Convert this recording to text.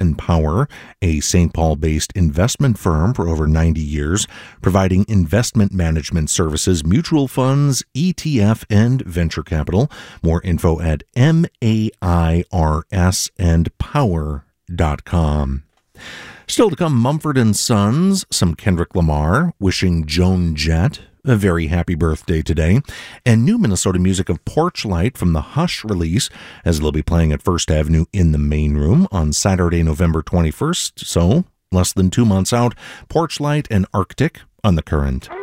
Power, a St. Paul-based investment firm for over 90 years, providing investment management services, mutual funds, ETF, and venture capital. More info at MAIRSandpower.com. Still to come, Mumford & Sons, some Kendrick Lamar, wishing Joan Jett a very happy birthday today, and new Minnesota music of Porchlight from the Hush release, as they'll be playing at First Avenue in the main room on Saturday, November 21st, so less than 2 months out. Porchlight and Arctic on The Current.